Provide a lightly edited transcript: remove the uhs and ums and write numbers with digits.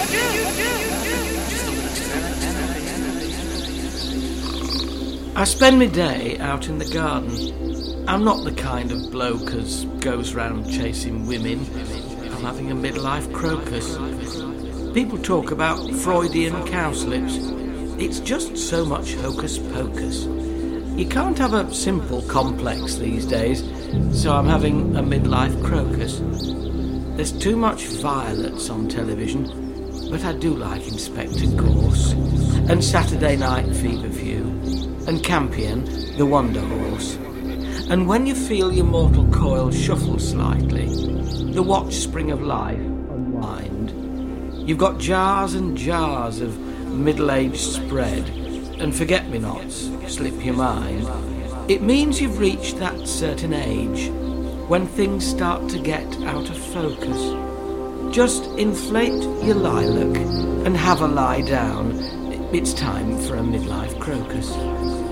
I spend my day out in the garden. I'm not the kind of bloke as goes round chasing women. I'm having a midlife crocus. People talk about Freudian cowslips. It's just so much hocus pocus. You can't have a simple complex these days, so I'm having a midlife crocus. There's too much violets on television, but I do like Inspector Gorse, and Saturday Night Feverview, and Campion, the Wonder Horse. And when you feel your mortal coil shuffle slightly, the watch spring of life unwind, you've got jars and jars of middle-aged spread, and forget-me-nots slip your mind. It means you've reached that certain age when things start to get out of focus. Just inflate your lilac and have a lie down. It's time for a midlife crocus.